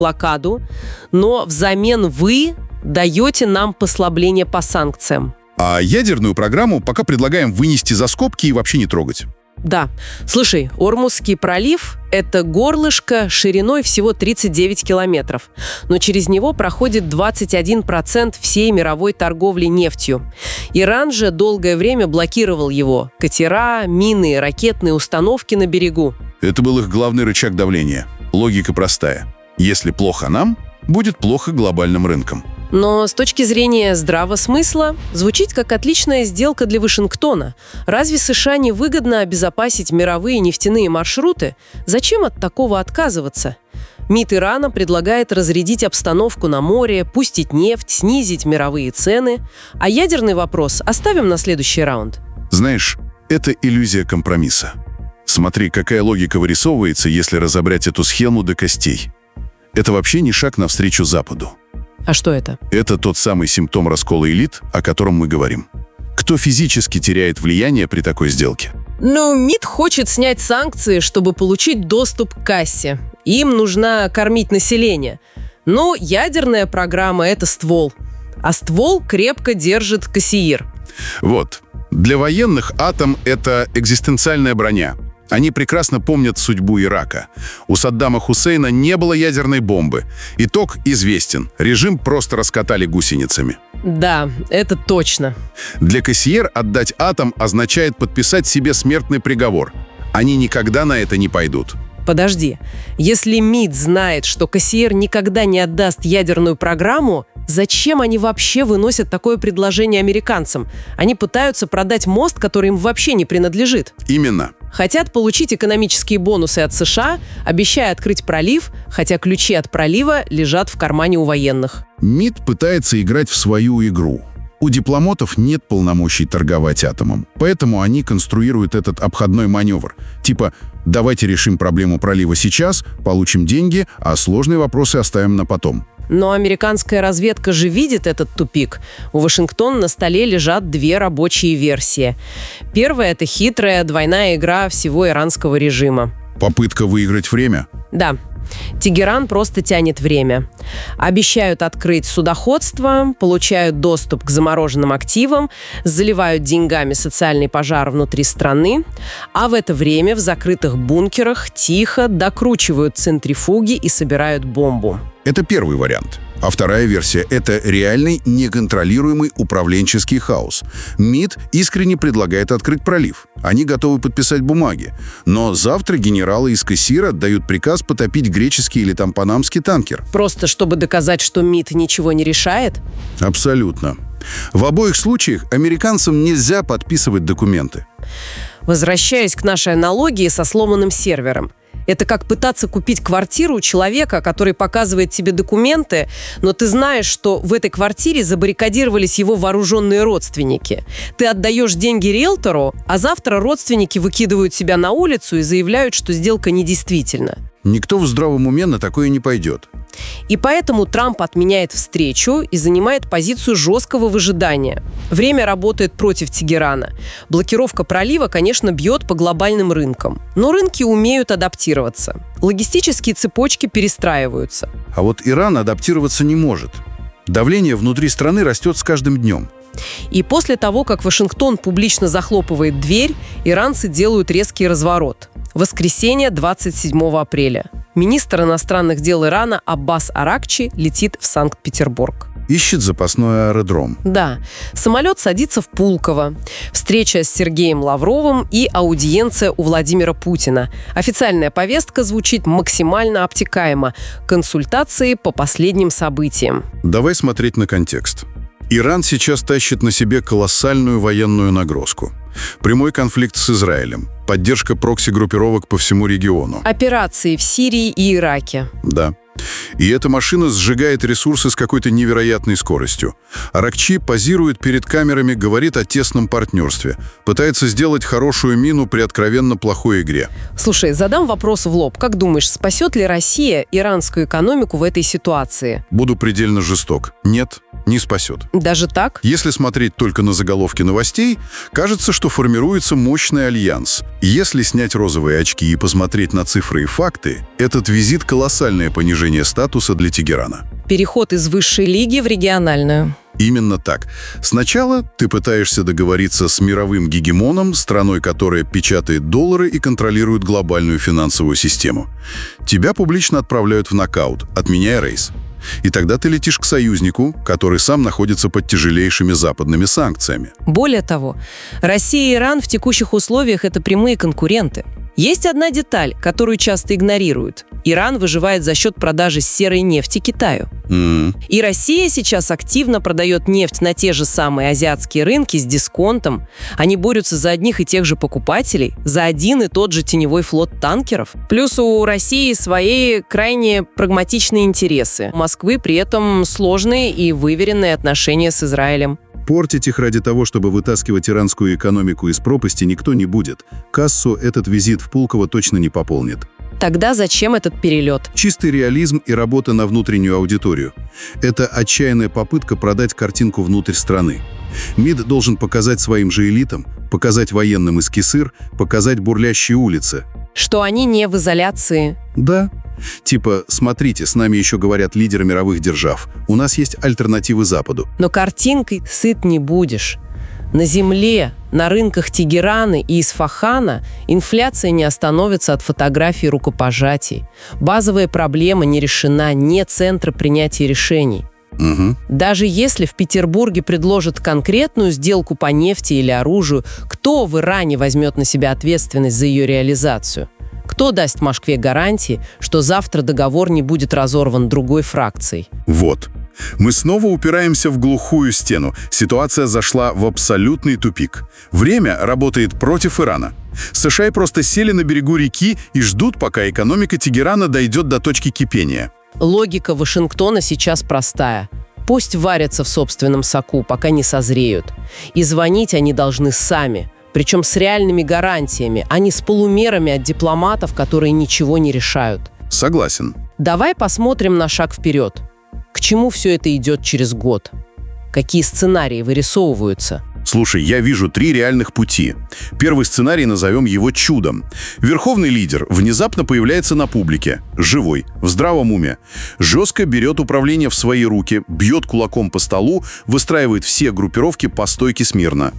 блокаду, но взамен вы даете нам послабление по санкциям. А ядерную программу пока предлагаем вынести за скобки и вообще не трогать. Да. Слушай, Ормузский пролив – это горлышко шириной всего 39 километров, но через него проходит 21% всей мировой торговли нефтью. Иран же долгое время блокировал его. Катера, мины, ракетные установки на берегу. Это был их главный рычаг давления. Логика простая. Если плохо нам, будет плохо глобальным рынкам. Но с точки зрения здравого смысла звучит как отличная сделка для Вашингтона. Разве США не выгодно обезопасить мировые нефтяные маршруты? Зачем от такого отказываться? МИД Ирана предлагает разрядить обстановку на море, пустить нефть, снизить мировые цены. А ядерный вопрос оставим на следующий раунд. Знаешь, это иллюзия компромисса. Смотри, какая логика вырисовывается, если разобрать эту схему до костей. Это вообще не шаг навстречу Западу. А что это? Это тот самый симптом раскола элит, о котором мы говорим. Кто физически теряет влияние при такой сделке? Ну, МИД хочет снять санкции, чтобы получить доступ к кассе. Им нужно кормить население. Ну, ядерная программа – это ствол. А ствол крепко держит Кассиир. Вот. Для военных атом – это экзистенциальная броня. Они прекрасно помнят судьбу Ирака. У Саддама Хусейна не было ядерной бомбы. Итог известен. Режим просто раскатали гусеницами. Да, это точно. Для Кассиир отдать атом означает подписать себе смертный приговор. Они никогда на это не пойдут. Подожди. Если МИД знает, что Кассиир никогда не отдаст ядерную программу, зачем они вообще выносят такое предложение американцам? Они пытаются продать мост, который им вообще не принадлежит. Именно. Хотят получить экономические бонусы от США, обещая открыть пролив, хотя ключи от пролива лежат в кармане у военных. МИД пытается играть в свою игру. У дипломатов нет полномочий торговать атомом, поэтому они конструируют этот обходной маневр. Типа «давайте решим проблему пролива сейчас, получим деньги, а сложные вопросы оставим на потом». Но американская разведка же видит этот тупик. У Вашингтона на столе лежат две рабочие версии. Первая – это хитрая двойная игра всего иранского режима. Попытка выиграть время? Да. Тегеран просто тянет время. Обещают открыть судоходство, получают доступ к замороженным активам, заливают деньгами социальный пожар внутри страны, а в это время в закрытых бункерах тихо докручивают центрифуги и собирают бомбу. Это первый вариант. А вторая версия – это реальный неконтролируемый управленческий хаос. МИД искренне предлагает открыть пролив. Они готовы подписать бумаги. Но завтра генералы из Кассиира дают приказ потопить греческий или там панамский танкер. Просто чтобы доказать, что МИД ничего не решает? Абсолютно. В обоих случаях американцам нельзя подписывать документы. Возвращаясь к нашей аналогии со сломанным сервером. Это как пытаться купить квартиру у человека, который показывает тебе документы, но ты знаешь, что в этой квартире забаррикадировались его вооруженные родственники. Ты отдаешь деньги риэлтору, а завтра родственники выкидывают себя на улицу и заявляют, что сделка недействительна. Никто в здравом уме на такое не пойдет. И поэтому Трамп отменяет встречу и занимает позицию жесткого выжидания. Время работает против Тегерана. Блокировка пролива, конечно, бьет по глобальным рынкам. Но рынки умеют адаптироваться. Логистические цепочки перестраиваются. А вот Иран адаптироваться не может. Давление внутри страны растет с каждым днем. И после того, как Вашингтон публично захлопывает дверь, иранцы делают резкий разворот. Воскресенье, 27 апреля. Министр иностранных дел Ирана Аббас Аракчи летит в Санкт-Петербург. Ищет запасной аэродром. Да. Самолет садится в Пулково. Встреча с Сергеем Лавровым и аудиенция у Владимира Путина. Официальная повестка звучит максимально обтекаемо. Консультации по последним событиям. Давай смотреть на контекст. Иран сейчас тащит на себе колоссальную военную нагрузку. Прямой конфликт с Израилем. Поддержка прокси-группировок по всему региону. Операции в Сирии и Ираке. Да. И эта машина сжигает ресурсы с какой-то невероятной скоростью. Аракчи позирует перед камерами, говорит о тесном партнерстве. Пытается сделать хорошую мину при откровенно плохой игре. Слушай, задам вопрос в лоб. Как думаешь, спасет ли Россия иранскую экономику в этой ситуации? Буду предельно жесток. Нет. не спасет. Даже так? Если смотреть только на заголовки новостей, кажется, что формируется мощный альянс. Если снять розовые очки и посмотреть на цифры и факты, этот визит – колоссальное понижение статуса для Тегерана. Переход из высшей лиги в региональную. Именно так. Сначала ты пытаешься договориться с мировым гегемоном, страной, которая печатает доллары и контролирует глобальную финансовую систему. Тебя публично отправляют в нокаут, отменяя рейс. И тогда ты летишь к союзнику, который сам находится под тяжелейшими западными санкциями. Более того, Россия и Иран в текущих условиях – это прямые конкуренты. Есть одна деталь, которую часто игнорируют. Иран выживает за счет продажи серой нефти Китаю. И Россия сейчас активно продает нефть на те же самые азиатские рынки с дисконтом. Они борются за одних и тех же покупателей, за один и тот же теневой флот танкеров. Плюс у России свои крайне прагматичные интересы. У Москвы при этом сложные и выверенные отношения с Израилем. Портить их ради того, чтобы вытаскивать иранскую экономику из пропасти, никто не будет. Кассу этот визит в Пулково точно не пополнит. Тогда зачем этот перелет? Чистый реализм и работа на внутреннюю аудиторию. Это отчаянная попытка продать картинку внутрь страны. МИД должен показать своим же элитам, показать военным из Кесыр, показать бурлящие улицы. Что они не в изоляции. Да. Типа, смотрите, с нами еще говорят лидеры мировых держав. У нас есть альтернативы Западу. Но картинкой сыт не будешь. На земле, на рынках Тегерана и Исфахана инфляция не остановится от фотографий рукопожатий. Базовая проблема не решена, нет центра принятия решений. Даже если в Петербурге предложат конкретную сделку по нефти или оружию, кто в Иране возьмет на себя ответственность за ее реализацию? Кто даст Москве гарантии, что завтра договор не будет разорван другой фракцией? Вот. Мы снова упираемся в глухую стену. Ситуация зашла в абсолютный тупик. Время работает против Ирана. США просто сели на берегу реки и ждут, пока экономика Тегерана дойдет до точки кипения. Логика Вашингтона сейчас простая. Пусть варятся в собственном соку, пока не созреют. И звонить они должны сами. Причем с реальными гарантиями, а не с полумерами от дипломатов, которые ничего не решают. Согласен. Давай посмотрим на шаг вперед. К чему все это идет через год? Какие сценарии вырисовываются? Слушай, я вижу 3 реальных пути. Первый сценарий назовем его чудом. Верховный лидер внезапно появляется на публике, живой, в здравом уме. Жестко берет управление в свои руки, бьет кулаком по столу, выстраивает все группировки по стойке смирно.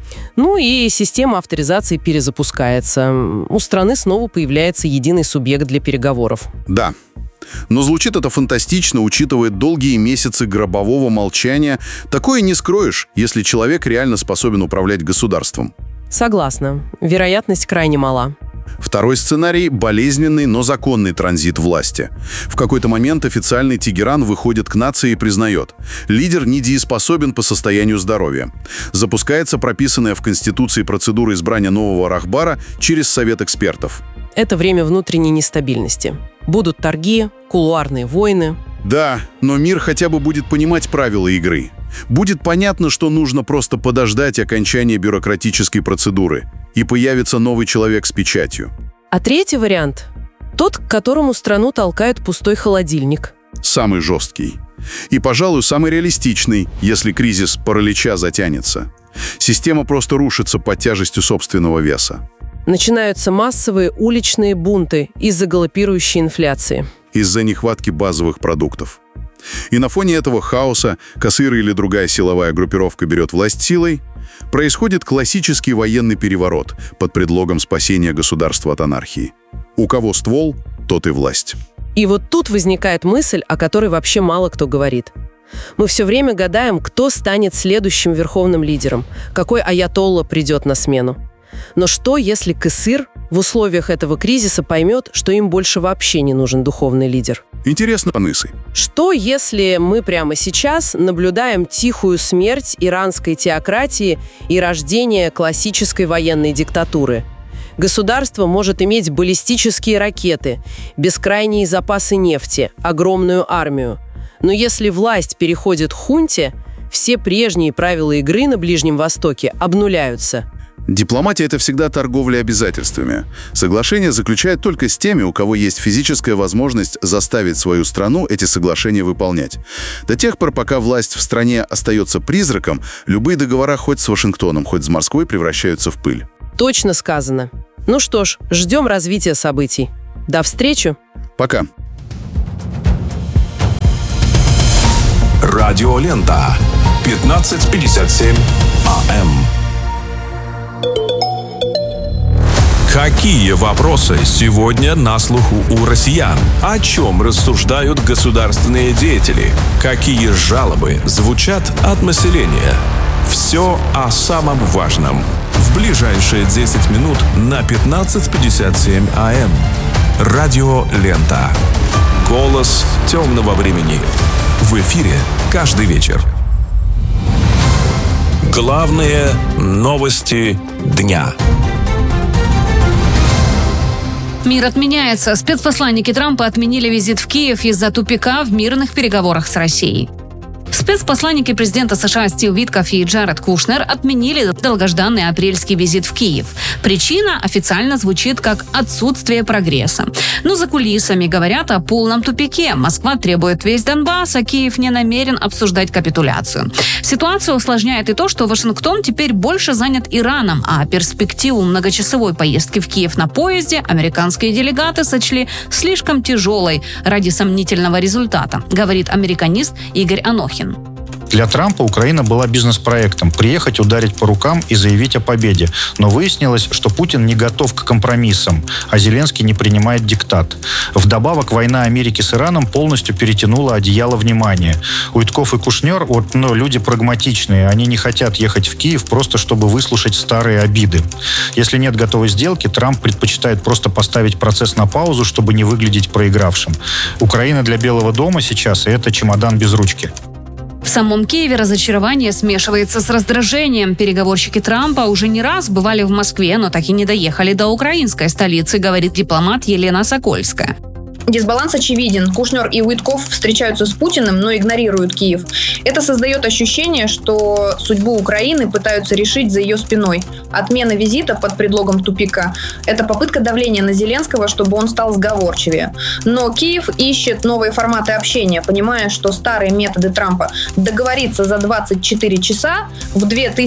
Ну и система авторизации перезапускается. У страны снова появляется единый субъект для переговоров. Да. Но звучит это фантастично, учитывая долгие месяцы гробового молчания. Такое не скроешь, если человек реально способен управлять государством. Согласна. Вероятность крайне мала. Второй сценарий – болезненный, но законный транзит власти. В какой-то момент официальный Тегеран выходит к нации и признает – лидер недееспособен по состоянию здоровья. Запускается прописанная в Конституции процедура избрания нового рахбара через Совет экспертов. Это время внутренней нестабильности. Будут торги, кулуарные войны. Да, но мир хотя бы будет понимать правила игры. Будет понятно, что нужно просто подождать окончания бюрократической процедуры, и появится новый человек с печатью. А третий вариант – тот, к которому страну толкает пустой холодильник. Самый жесткий. И, пожалуй, самый реалистичный, если кризис паралича затянется. Система просто рушится под тяжестью собственного веса. Начинаются массовые уличные бунты из-за галопирующей инфляции. Из-за нехватки базовых продуктов. И на фоне этого хаоса, Кесыр или другая силовая группировка берет власть силой, происходит классический военный переворот под предлогом спасения государства от анархии. У кого ствол, тот и власть. И вот тут возникает мысль, о которой вообще мало кто говорит. Мы все время гадаем, кто станет следующим верховным лидером, какой аятолла придет на смену. Но что, если Кесыр в условиях этого кризиса поймет, что им больше вообще не нужен духовный лидер? Интересно, мысль. Что, если мы прямо сейчас наблюдаем тихую смерть иранской теократии и рождение классической военной диктатуры? Государство может иметь баллистические ракеты, бескрайние запасы нефти, огромную армию. Но если власть переходит к хунте, все прежние правила игры на Ближнем Востоке обнуляются. Дипломатия – это всегда торговля обязательствами. Соглашения заключают только с теми, у кого есть физическая возможность заставить свою страну эти соглашения выполнять. До тех пор, пока власть в стране остается призраком, любые договора хоть с Вашингтоном, хоть с Москвой превращаются в пыль. Точно сказано. Ну что ж, ждем развития событий. До встречи. Пока. Радиолента. 15:57 АМ. Какие вопросы сегодня на слуху у россиян? О чем рассуждают государственные деятели? Какие жалобы звучат от населения? Все о самом важном. В ближайшие 10 минут на 15:57 АМ. Радиолента. Голос темного времени. В эфире каждый вечер. Главные новости дня. Мир отменяется. Спецпосланники Трампа отменили визит в Киев из-за тупика в мирных переговорах с Россией. Спецпосланники президента США Стив Витков и Джаред Кушнер отменили долгожданный апрельский визит в Киев. Причина официально звучит как отсутствие прогресса. Но за кулисами говорят о полном тупике. Москва требует весь Донбасс, а Киев не намерен обсуждать капитуляцию. Ситуацию усложняет и то, что Вашингтон теперь больше занят Ираном, а перспективу многочасовой поездки в Киев на поезде американские делегаты сочли слишком тяжелой ради сомнительного результата, говорит американист Игорь Анохин. Для Трампа Украина была бизнес-проектом – приехать, ударить по рукам и заявить о победе. Но выяснилось, что Путин не готов к компромиссам, а Зеленский не принимает диктат. Вдобавок, война Америки с Ираном полностью перетянула одеяло внимания. Уитков и Кушнер – люди прагматичные. Они не хотят ехать в Киев просто, чтобы выслушать старые обиды. Если нет готовой сделки, Трамп предпочитает просто поставить процесс на паузу, чтобы не выглядеть проигравшим. Украина для Белого дома сейчас – это чемодан без ручки. В самом Киеве разочарование смешивается с раздражением. Переговорщики Трампа уже не раз бывали в Москве, но так и не доехали до украинской столицы, говорит дипломат Елена Сокольская. Дисбаланс очевиден. Кушнер и Уитков встречаются с Путиным, но игнорируют Киев. Это создает ощущение, что судьбу Украины пытаются решить за ее спиной. Отмена визита под предлогом тупика – это попытка давления на Зеленского, чтобы он стал сговорчивее. Но Киев ищет новые форматы общения, понимая, что старые методы Трампа договориться за 24 часа в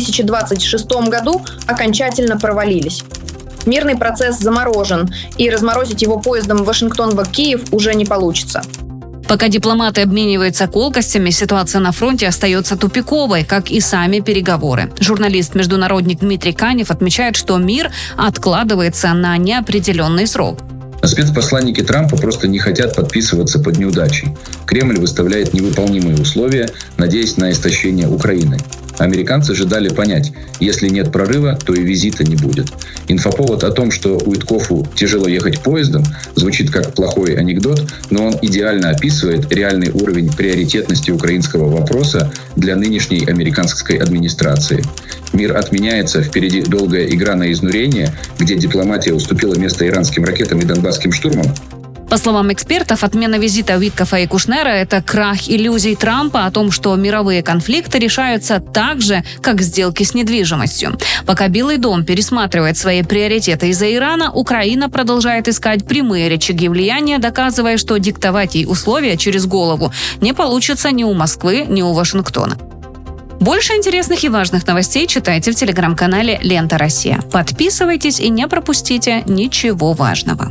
2026 году окончательно провалились. Мирный процесс заморожен, и разморозить его поездом Вашингтон-Киев уже не получится. Пока дипломаты обмениваются колкостями, ситуация на фронте остается тупиковой, как и сами переговоры. Журналист-международник Дмитрий Канев отмечает, что мир откладывается на неопределенный срок. Спецпосланники Трампа просто не хотят подписываться под неудачей. Кремль выставляет невыполнимые условия, надеясь на истощение Украины. Американцы же дали понять, если нет прорыва, то и визита не будет. Инфоповод о том, что Уиткову тяжело ехать поездом, звучит как плохой анекдот, но он идеально описывает реальный уровень приоритетности украинского вопроса для нынешней американской администрации. Мир отменяется, впереди долгая игра на изнурение, где дипломатия уступила место иранским ракетам и донбасским штурмам. По словам экспертов, отмена визита Виткофа и Кушнера – это крах иллюзий Трампа о том, что мировые конфликты решаются так же, как сделки с недвижимостью. Пока Белый дом пересматривает свои приоритеты из-за Ирана, Украина продолжает искать прямые рычаги влияния, доказывая, что диктовать ей условия через голову не получится ни у Москвы, ни у Вашингтона. Больше интересных и важных новостей читайте в телеграм-канале «Лента Россия». Подписывайтесь и не пропустите ничего важного.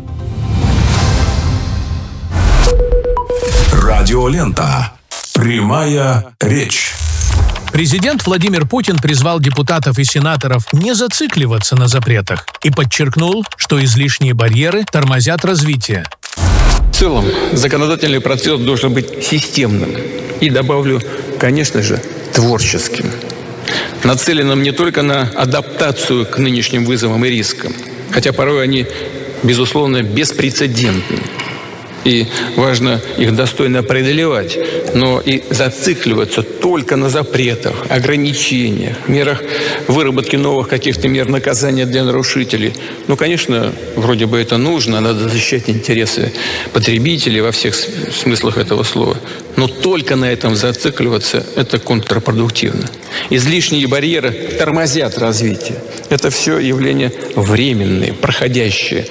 Радиолента. Прямая речь. Президент Владимир Путин призвал депутатов и сенаторов не зацикливаться на запретах и подчеркнул, что излишние барьеры тормозят развитие. В целом, законодательный процесс должен быть системным и, добавлю, конечно же, творческим, нацеленным не только на адаптацию к нынешним вызовам и рискам, хотя порой они, безусловно, беспрецедентны. И важно их достойно преодолевать, но и зацикливаться только на запретах, ограничениях, мерах выработки новых каких-то мер наказания для нарушителей. Ну, конечно, вроде бы это нужно, надо защищать интересы потребителей во всех смыслах этого слова. Но только на этом зацикливаться – это контрпродуктивно. Излишние барьеры тормозят развитие. Это все явления временные, проходящие.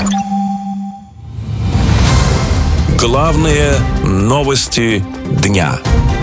Главные новости дня.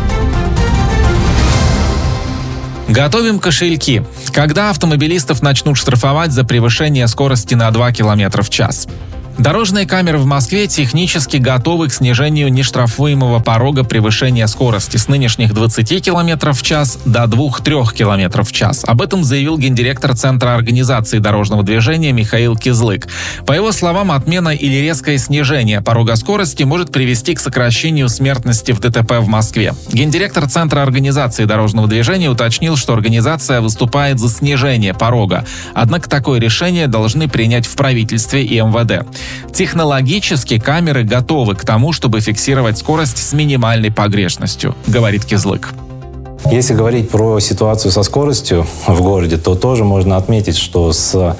Готовим кошельки. Когда автомобилистов начнут штрафовать за превышение скорости на 2 км в час? Дорожные камеры в Москве технически готовы к снижению нештрафуемого порога превышения скорости с нынешних 20 км в час до 2-3 км в час. Об этом заявил гендиректор Центра организации дорожного движения Михаил Кизлык. По его словам, отмена или резкое снижение порога скорости может привести к сокращению смертности в ДТП в Москве. Гендиректор Центра организации дорожного движения уточнил, что организация выступает за снижение порога. Однако такое решение должны принять в правительстве и МВД. Технологически камеры готовы к тому, чтобы фиксировать скорость с минимальной погрешностью, говорит Кизлык. Если говорить про ситуацию со скоростью в городе, то тоже можно отметить, что с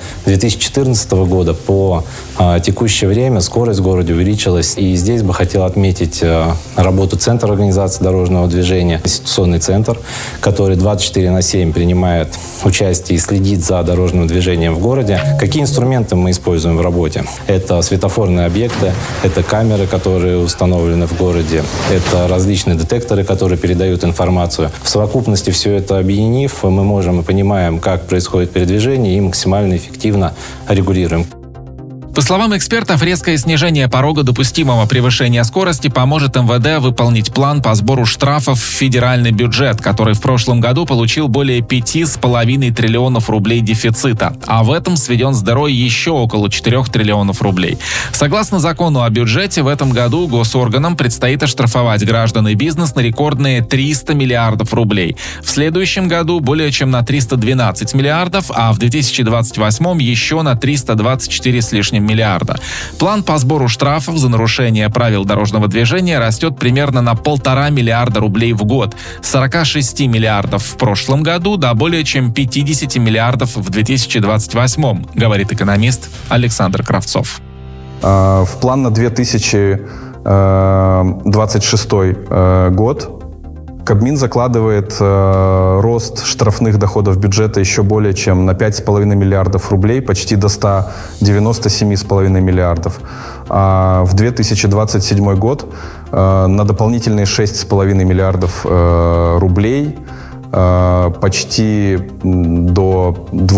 2014 года по текущее время скорость в городе увеличилась. И здесь бы хотел отметить работу Центра организации дорожного движения, ситуационный центр, который 24/7 принимает участие и следит за дорожным движением в городе. Какие инструменты мы используем в работе? Это светофорные объекты, это камеры, которые установлены в городе, это различные детекторы, которые передают информацию. В совокупности все это объединив, мы можем и понимаем, как происходит передвижение, и максимально эффективно регулируем. По словам экспертов, резкое снижение порога допустимого превышения скорости поможет МВД выполнить план по сбору штрафов в федеральный бюджет, который в прошлом году получил более 5,5 триллионов рублей дефицита, а в этом сведен с дырой еще около 4 триллионов рублей. Согласно закону о бюджете, в этом году госорганам предстоит оштрафовать граждан и бизнес на рекордные 300 миллиардов рублей. В следующем году более чем на 312 миллиардов, а в 2028 еще на 324 с лишним миллиарда. План по сбору штрафов за нарушение правил дорожного движения растет примерно на 1,5 миллиарда рублей в год. С 46 миллиардов в прошлом году до более чем 50 миллиардов в 2028, говорит экономист Александр Кравцов. В план на 2026 год Кабмин закладывает рост штрафных доходов бюджета еще более чем на 5,5 миллиардов рублей, почти до 197,5 миллиардов. А в 2027 год на дополнительные 6,5 миллиардов рублей, почти до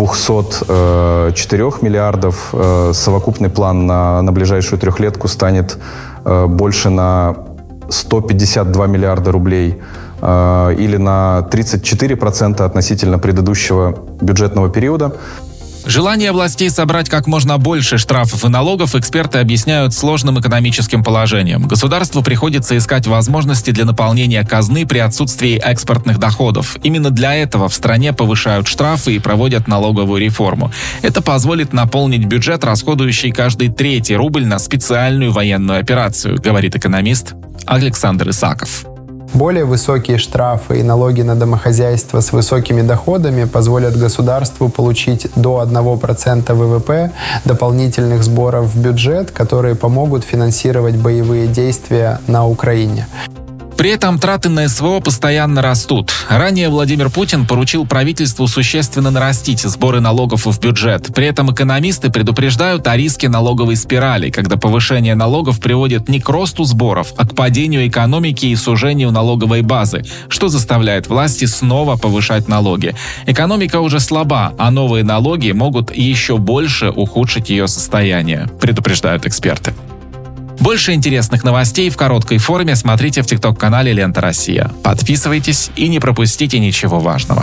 204 миллиардов. Совокупный план на ближайшую трехлетку станет больше на 152 миллиарда рублей, или на 34% относительно предыдущего бюджетного периода. Желание властей собрать как можно больше штрафов и налогов эксперты объясняют сложным экономическим положением. Государству приходится искать возможности для наполнения казны при отсутствии экспортных доходов. Именно для этого в стране повышают штрафы и проводят налоговую реформу. Это позволит наполнить бюджет, расходующий каждый третий рубль на специальную военную операцию, говорит экономист Александр Исаков. Более высокие штрафы и налоги на домохозяйства с высокими доходами позволят государству получить до 1% ВВП дополнительных сборов в бюджет, которые помогут финансировать боевые действия на Украине. При этом траты на СВО постоянно растут. Ранее Владимир Путин поручил правительству существенно нарастить сборы налогов в бюджет. При этом экономисты предупреждают о риске налоговой спирали, когда повышение налогов приводит не к росту сборов, а к падению экономики и сужению налоговой базы, что заставляет власти снова повышать налоги. Экономика уже слаба, а новые налоги могут еще больше ухудшить ее состояние, предупреждают эксперты. Больше интересных новостей в короткой форме смотрите в TikTok-канале «Лента Россия». Подписывайтесь и не пропустите ничего важного.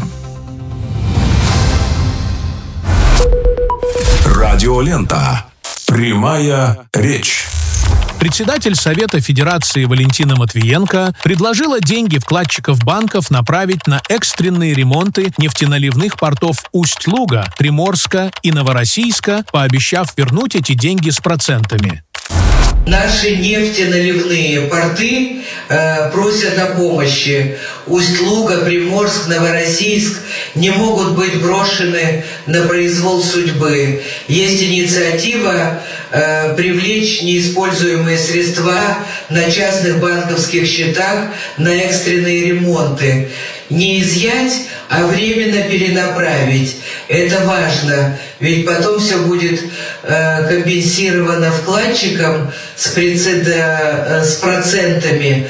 Радиолента. Прямая речь. Председатель Совета Федерации Валентина Матвиенко предложила деньги вкладчиков банков направить на экстренные ремонты нефтеналивных портов Усть-Луга, Приморска и Новороссийска, пообещав вернуть эти деньги с процентами. Наши нефтеналивные порты просят о помощи. Усть-Луга, Приморск, Новороссийск не могут быть брошены на произвол судьбы. Есть инициатива привлечь неиспользуемые средства на частных банковских счетах на экстренные ремонты. Не изъять, а временно перенаправить. Это важно, ведь потом все будет компенсировано вкладчикам с процентами.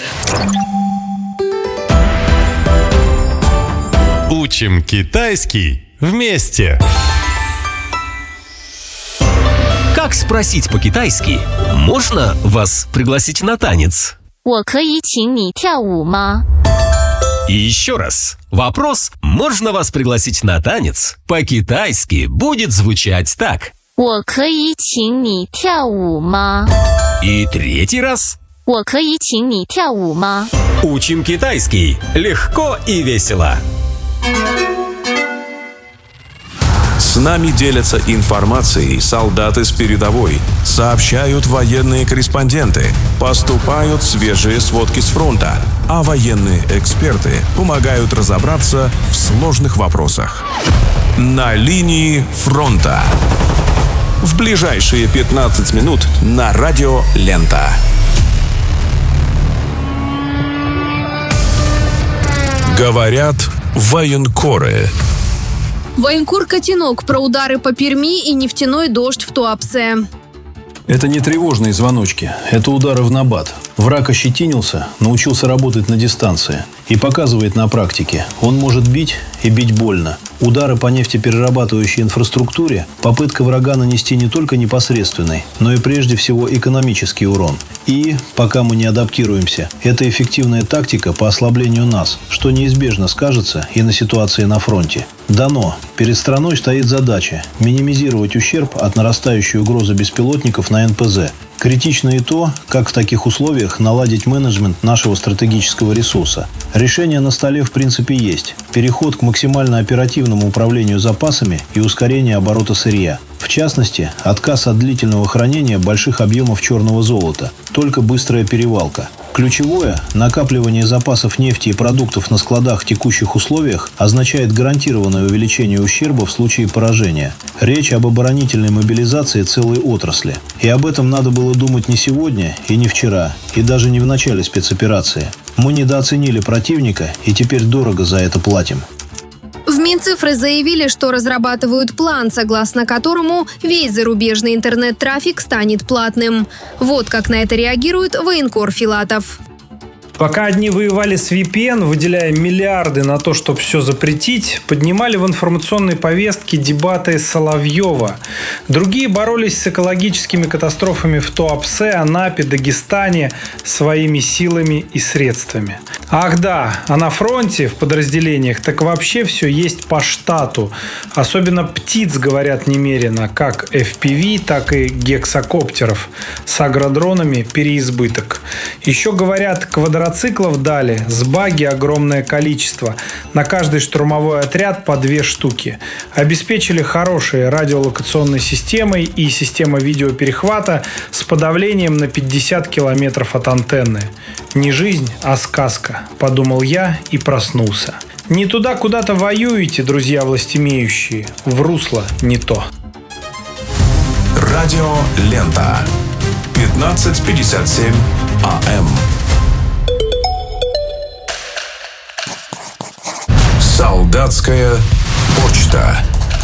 Учим китайский вместе. Как спросить по-китайски? Можно вас пригласить на танец? 我可以请你跳舞吗? И еще раз. Вопрос «Можно вас пригласить на танец?» по-китайски будет звучать так. 我可以请你跳舞吗? И третий раз. 我可以请你跳舞吗? Учим китайский. Легко и весело. С нами делятся информацией солдаты с передовой, сообщают военные корреспонденты, поступают свежие сводки с фронта, а военные эксперты помогают разобраться в сложных вопросах. На линии фронта. В ближайшие 15 минут на радио «Лента». Говорят военкоры. Военкор «Котенок» про удары по Перми и нефтяной дождь в Туапсе. Это не тревожные звоночки, это удары в набат. Враг ощетинился, научился работать на дистанции и показывает на практике. Он может бить и бить больно. Удары по нефтеперерабатывающей инфраструктуре – попытка врага нанести не только непосредственный, но и прежде всего экономический урон. И, пока мы не адаптируемся, это эффективная тактика по ослаблению нас, что неизбежно скажется и на ситуации на фронте. Дано. Перед страной стоит задача – минимизировать ущерб от нарастающей угрозы беспилотников на НПЗ. Критично и то, как в таких условиях наладить менеджмент нашего стратегического ресурса. Решение на столе в принципе есть. Переход к максимально оперативному управлению запасами и ускорение оборота сырья. В частности, отказ от длительного хранения больших объемов черного золота. Только быстрая перевалка. Ключевое – накапливание запасов нефти и продуктов на складах в текущих условиях означает гарантированное увеличение ущерба в случае поражения. Речь об оборонительной мобилизации целой отрасли. И об этом надо было думать не сегодня и не вчера, и даже не в начале спецоперации. Мы недооценили противника и теперь дорого за это платим. В Минцифры заявили, что разрабатывают план, согласно которому весь зарубежный интернет-трафик станет платным. Вот как на это реагирует военкор Филатов. Пока одни воевали с VPN, выделяя миллиарды на то, чтобы все запретить, поднимали в информационной повестке дебаты Соловьева. Другие боролись с экологическими катастрофами в Туапсе, Анапе, Дагестане своими силами и средствами. Ах да, а на фронте, в подразделениях, так вообще все есть по штату. Особенно птиц, говорят, немерено, как FPV, так и гексакоптеров. С агродронами переизбыток. Еще, говорят, квадроциклов дали, с баги огромное количество. На каждый штурмовой отряд по 2 штуки. Обеспечили хорошей радиолокационной системой и системой видеоперехвата с подавлением на 50 километров от антенны. Не жизнь, а сказка, подумал я и проснулся. Не туда куда-то воюете, друзья властимеющие. В русло не то. Радио «Лента». 15:57 АМ. Солдатская почта.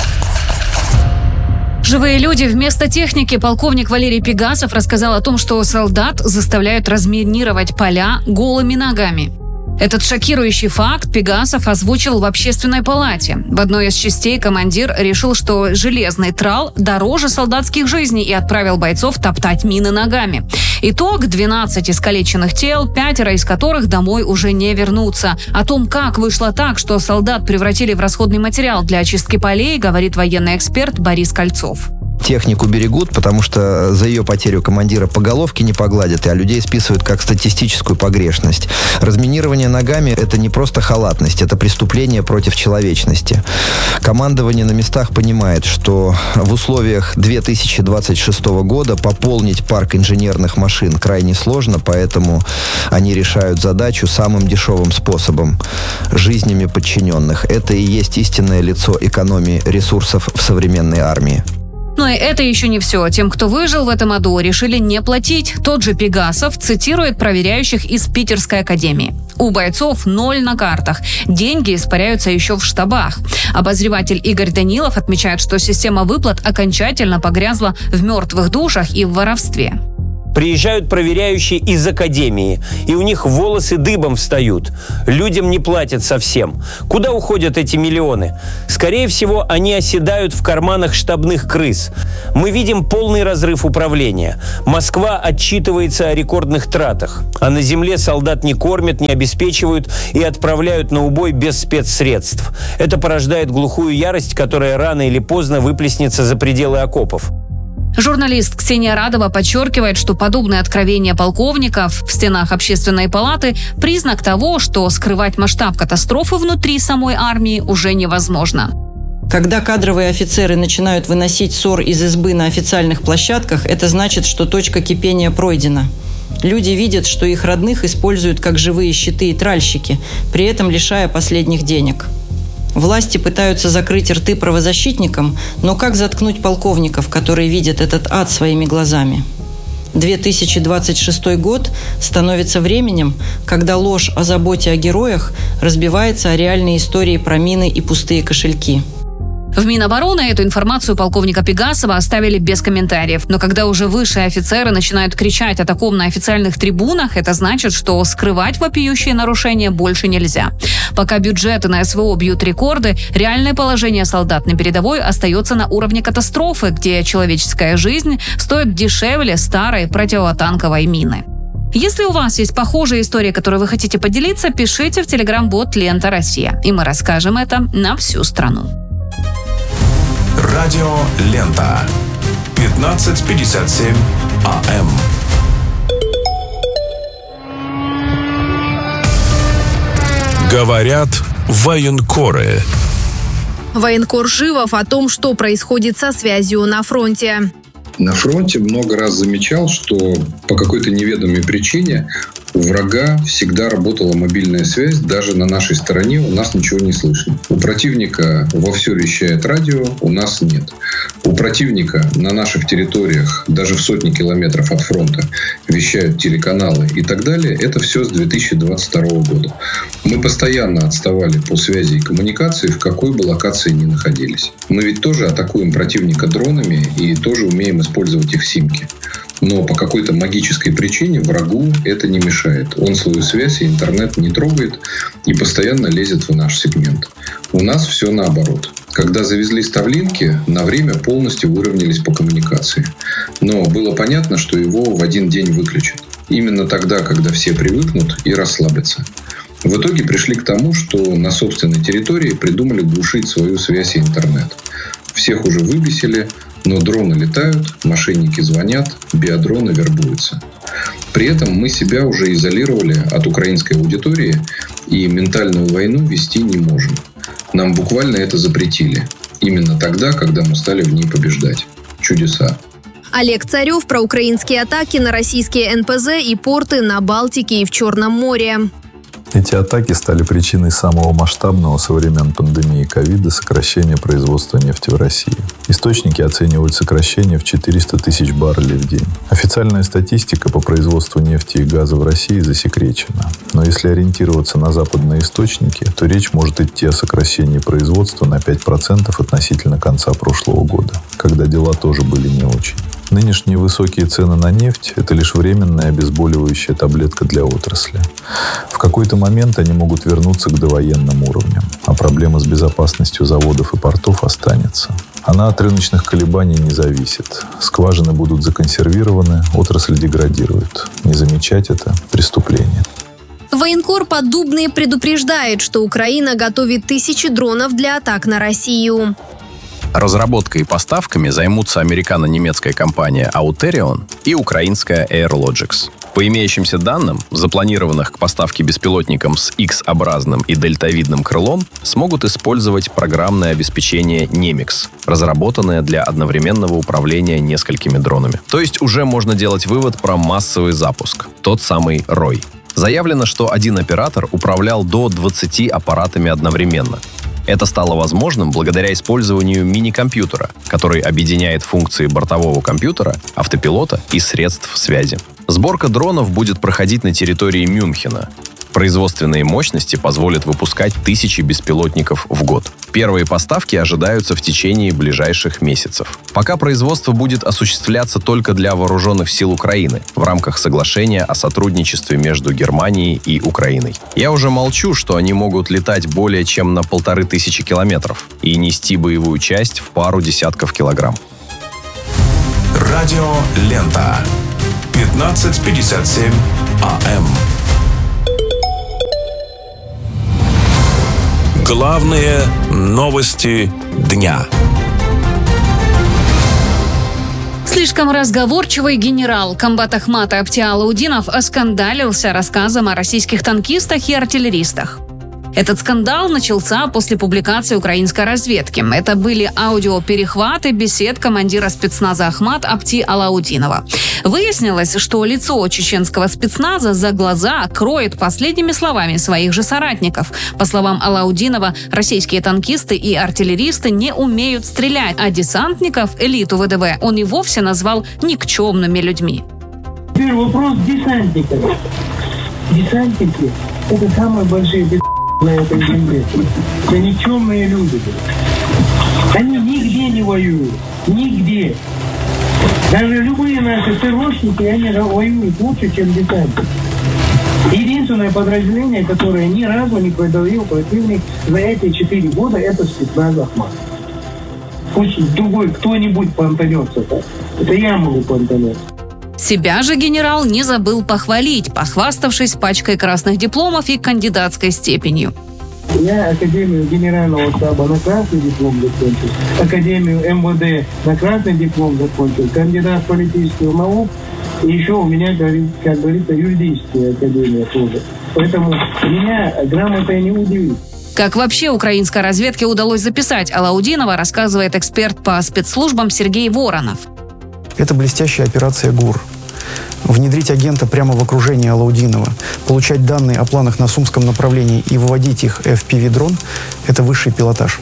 Живые люди вместо техники. Полковник Валерий Пегасов рассказал о том, что солдат заставляют разминировать поля голыми ногами. Этот шокирующий факт Пегасов озвучил в Общественной палате. В одной из частей командир решил, что железный трал дороже солдатских жизней и отправил бойцов топтать мины ногами. Итог – 12 искалеченных тел, 5 из которых домой уже не вернутся. О том, как вышло так, что солдат превратили в расходный материал для очистки полей, говорит военный эксперт Борис Кольцов. Технику берегут, потому что за ее потерю командира по головке не погладят, а людей списывают как статистическую погрешность. Разминирование ногами – это не просто халатность, это преступление против человечности. Командование на местах понимает, что в условиях 2026 года пополнить парк инженерных машин крайне сложно, поэтому они решают задачу самым дешевым способом – жизнями подчиненных. Это и есть истинное лицо экономии ресурсов в современной армии. Но и это еще не все. Тем, кто выжил в этом аду, решили не платить. Тот же Пегасов цитирует проверяющих из Питерской академии. У бойцов 0 на картах. Деньги испаряются еще в штабах. Обозреватель Игорь Данилов отмечает, что система выплат окончательно погрязла в мертвых душах и в воровстве. Приезжают проверяющие из академии, и у них волосы дыбом встают. Людям не платят совсем. Куда уходят эти миллионы? Скорее всего, они оседают в карманах штабных крыс. Мы видим полный разрыв управления. Москва отчитывается о рекордных тратах. А на земле солдат не кормят, не обеспечивают и отправляют на убой без спецсредств. Это порождает глухую ярость, которая рано или поздно выплеснется за пределы окопов. Журналист Ксения Радова подчеркивает, что подобные откровения полковников в стенах Общественной палаты – признак того, что скрывать масштаб катастрофы внутри самой армии уже невозможно. Когда кадровые офицеры начинают выносить ссор из избы на официальных площадках, это значит, что точка кипения пройдена. Люди видят, что их родных используют как живые щиты и тральщики, при этом лишая последних денег. Власти пытаются закрыть рты правозащитникам, но как заткнуть полковников, которые видят этот ад своими глазами? 2026 год становится временем, когда ложь о заботе о героях разбивается о реальные истории про мины и пустые кошельки. В Минобороны эту информацию полковника Пегасова оставили без комментариев. Но когда уже высшие офицеры начинают кричать о таком на официальных трибунах, это значит, что скрывать вопиющие нарушения больше нельзя. Пока бюджеты на СВО бьют рекорды, реальное положение солдат на передовой остается на уровне катастрофы, где человеческая жизнь стоит дешевле старой противотанковой мины. Если у вас есть похожая история, которой вы хотите поделиться, пишите в Telegram-бот «Лента Россия», и мы расскажем это на всю страну. Радио «Лента». 15:57 АМ. Говорят военкоры. Военкор Живов о том, что происходит со связью на фронте. На фронте много раз замечал, что по какой-то неведомой причине у врага всегда работала мобильная связь, даже на нашей стороне у нас ничего не слышно. У противника вовсю вещает радио, у нас нет. У противника на наших территориях, даже в сотни километров от фронта, вещают телеканалы и так далее. Это все с 2022 года. Мы постоянно отставали по связи и коммуникации, в какой бы локации ни находились. Мы ведь тоже атакуем противника дронами и тоже умеем использовать их симки. Но по какой-то магической причине врагу это не мешает. Он свою связь и интернет не трогает и постоянно лезет в наш сегмент. У нас все наоборот. Когда завезли Starlink, на время полностью выровнялись по коммуникации. Но было понятно, что его в один день выключат. Именно тогда, когда все привыкнут и расслабятся. В итоге пришли к тому, что на собственной территории придумали глушить свою связь и интернет. Всех уже выбесили, но дроны летают, мошенники звонят, биодроны вербуются. При этом мы себя уже изолировали от украинской аудитории и ментальную войну вести не можем. Нам буквально это запретили. Именно тогда, когда мы стали в ней побеждать. Чудеса. Олег Царев про украинские атаки на российские НПЗ и порты на Балтике и в Черном море. Эти атаки стали причиной самого масштабного со времен пандемии ковида сокращения производства нефти в России. Источники оценивают сокращение в 400 тысяч баррелей в день. Официальная статистика по производству нефти и газа в России засекречена. Но если ориентироваться на западные источники, то речь может идти о сокращении производства на 5% относительно конца прошлого года, когда дела тоже были не очень. Нынешние высокие цены на нефть – это лишь временная обезболивающая таблетка для отрасли. В какой-то момент они могут вернуться к довоенным уровням, а проблема с безопасностью заводов и портов останется. Она от рыночных колебаний не зависит. Скважины будут законсервированы, отрасль деградирует. Не замечать это – преступление. Военкор Поддубный предупреждает, что Украина готовит тысячи дронов для атак на Россию. Разработкой и поставками займутся американо-немецкая компания Auterion и украинская Airlogics. По имеющимся данным, запланированных к поставке беспилотникам с X-образным и дельтовидным крылом смогут использовать программное обеспечение Nemix, разработанное для одновременного управления несколькими дронами. То есть уже можно делать вывод про массовый запуск, тот самый ROI. Заявлено, что один оператор управлял до 20 аппаратами одновременно. Это стало возможным благодаря использованию мини-компьютера, который объединяет функции бортового компьютера, автопилота и средств связи. Сборка дронов будет проходить на территории Мюнхена. Производственные мощности позволят выпускать тысячи беспилотников в год. Первые поставки ожидаются в течение ближайших месяцев. Пока производство будет осуществляться только для вооруженных сил Украины в рамках соглашения о сотрудничестве между Германией и Украиной. Я уже молчу, что они могут летать более чем на 1500 километров и нести боевую часть в пару десятков килограмм. Радио Лента. 15:57 АМ. Главные новости дня. Слишком разговорчивый генерал комбат Ахмата Апти Алаудинов оскандалился рассказом о российских танкистах и артиллеристах. Этот скандал начался после публикации украинской разведки. Это были аудиоперехваты бесед командира спецназа Ахмат Апти Алаудинова. Выяснилось, что лицо чеченского спецназа за глаза кроет последними словами своих же соратников. По словам Алаудинова, российские танкисты и артиллеристы не умеют стрелять, а десантников, элиту ВДВ, он и вовсе назвал никчемными людьми. Теперь вопрос десантников. Десантники – это самые большие на этой земле. Это никчемные люди. Они нигде не воюют. Нигде. Даже любые наши ТРОшники, они воюют лучше, чем десантники. Единственное подразделение, которое ни разу не подавил противник за эти 4 года, это спецназ Ахмат. Пусть другой кто-нибудь понтанется так. Это я могу понтануть. Себя же генерал не забыл похвалить, похваставшись пачкой красных дипломов и кандидатской степенью. Я Академию Генерального штаба на красный диплом закончил, Академию МВД на красный диплом закончил, кандидат политических наук, и еще у меня, как говорится, юридическая академия тоже. Поэтому меня грамотой не удивит. Как вообще украинской разведке удалось записать Алаудинова, рассказывает эксперт по спецслужбам Сергей Воронов. Это блестящая операция ГУР. Внедрить агента прямо в окружение Алаудинова, получать данные о планах на Сумском направлении и выводить их FPV-дрон – это высший пилотаж.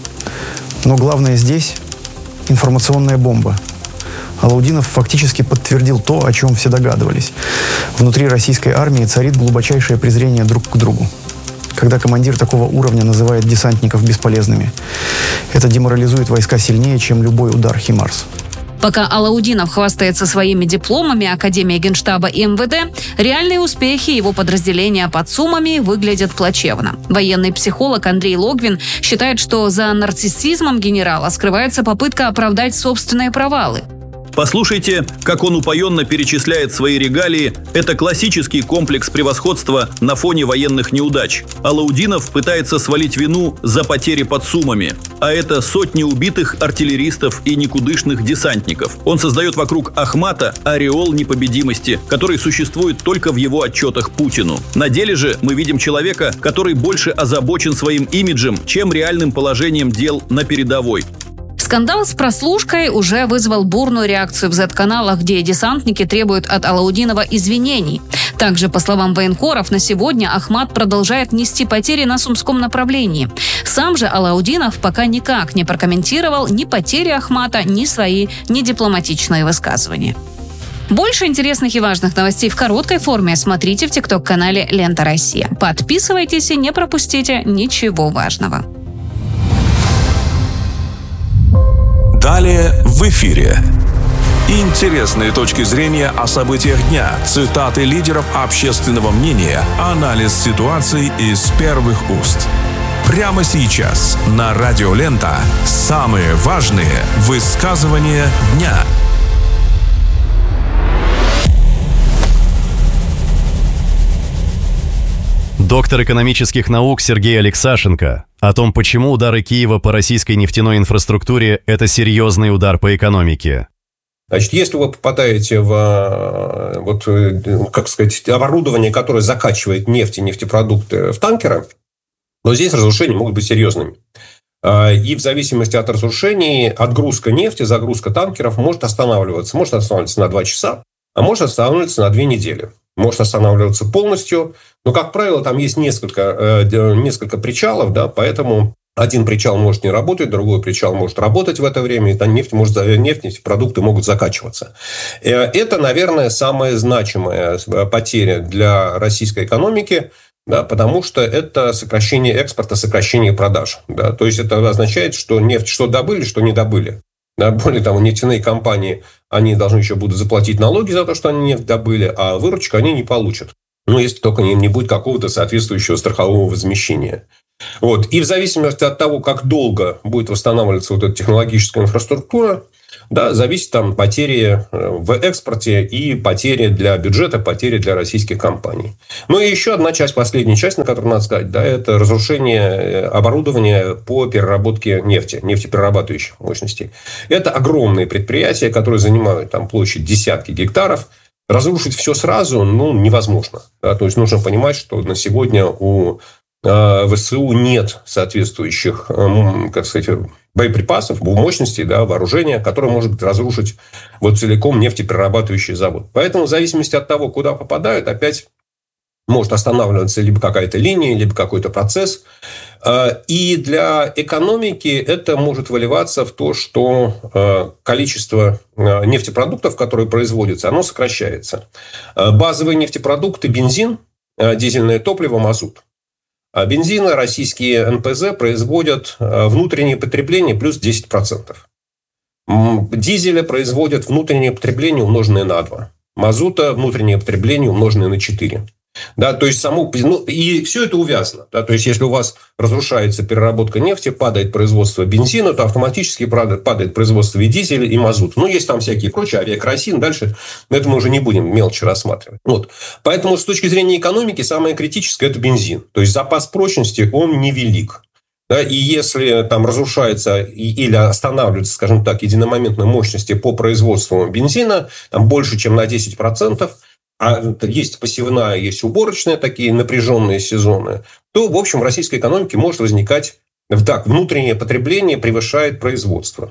Но главное здесь – информационная бомба. Алаудинов фактически подтвердил то, о чем все догадывались. Внутри российской армии царит глубочайшее презрение друг к другу. Когда командир такого уровня называет десантников бесполезными, это деморализует войска сильнее, чем любой удар «Химарс». Пока Алаудинов хвастается своими дипломами Академии Генштаба и МВД, реальные успехи его подразделения под Сумами выглядят плачевно. Военный психолог Андрей Логвин считает, что за нарциссизмом генерала скрывается попытка оправдать собственные провалы. Послушайте, как он упоенно перечисляет свои регалии. Это классический комплекс превосходства на фоне военных неудач. Алаудинов пытается свалить вину за потери под Сумами. А это сотни убитых артиллеристов и никудышных десантников. Он создает вокруг Ахмата ореол непобедимости, который существует только в его отчетах Путину. На деле же мы видим человека, который больше озабочен своим имиджем, чем реальным положением дел на передовой. Скандал с прослушкой уже вызвал бурную реакцию в Z-каналах, где десантники требуют от Алаудинова извинений. Также, по словам военкоров, на сегодня Ахмат продолжает нести потери на Сумском направлении. Сам же Алаудинов пока никак не прокомментировал ни потери Ахмата, ни свои недипломатичные высказывания. Больше интересных и важных новостей в короткой форме смотрите в ТикТок-канале «Лента Россия». Подписывайтесь и не пропустите ничего важного. Далее в эфире. Интересные точки зрения о событиях дня, цитаты лидеров общественного мнения, анализ ситуации из первых уст. Прямо сейчас на Радио Лента самые важные высказывания дня. Доктор экономических наук Сергей Алексашенко о том, почему удары Киева по российской нефтяной инфраструктуре – это серьезный удар по экономике. Значит, если вы попадаете в оборудование, которое закачивает нефть и нефтепродукты в танкеры, то здесь разрушения могут быть серьезными. И в зависимости от разрушений отгрузка нефти, загрузка танкеров может останавливаться. Может останавливаться на 2 часа, а может останавливаться на 2 недели. Может останавливаться полностью. Но, как правило, там есть несколько причалов, да, поэтому один причал может не работать, другой причал может работать в это время, и там нефтепродукты могут закачиваться. Это, наверное, самая значимая потеря для российской экономики, да, потому что это сокращение экспорта, сокращение продаж. Да. То есть это означает, что нефть что добыли, что не добыли. Да. Более того, нефтяные компании, они должны еще будут заплатить налоги за то, что они нефть добыли, а выручку они не получат. Ну, если только не будет какого-то соответствующего страхового возмещения. Вот. И в зависимости от того, как долго будет восстанавливаться вот эта технологическая инфраструктура, да, зависит там потери в экспорте и потери для бюджета, потери для российских компаний. Ну и еще одна часть, последняя часть, на которую надо сказать, да, это разрушение оборудования по переработке нефти, нефтеперерабатывающих мощностей. Это огромные предприятия, которые занимают там площадь десятки гектаров. Разрушить все сразу невозможно. Да, то есть нужно понимать, что на сегодня у ВСУ нет соответствующих, боеприпасов, мощностей, да, вооружения, которое может разрушить целиком нефтеперерабатывающий завод. Поэтому в зависимости от того, куда попадают, опять может останавливаться либо какая-то линия, либо какой-то процесс. И для экономики это может выливаться в то, что количество нефтепродуктов, которые производятся, оно сокращается. Базовые нефтепродукты – бензин, дизельное топливо, мазут. А бензина российские НПЗ производят внутреннее потребление плюс 10%. Дизеля производят внутреннее потребление, умноженное на 2. Мазута внутреннее потребление, умноженное на 4. Да, то есть и все это увязано. Да, то есть, если у вас разрушается переработка нефти, падает производство бензина, то автоматически падает производство и дизеля, и мазута. Ну, есть там всякие прочие, авиакеросин, дальше это мы уже не будем мелочи рассматривать. Вот. Поэтому, с точки зрения экономики, самое критическое – это бензин. То есть, запас прочности, он невелик. Да, и если там разрушается или останавливаются, скажем так, единомоментные мощности по производству бензина, там больше, чем на 10%, а есть посевная, есть уборочная, такие напряженные сезоны, то, в общем, в российской экономике может возникать внутреннее потребление превышает производство.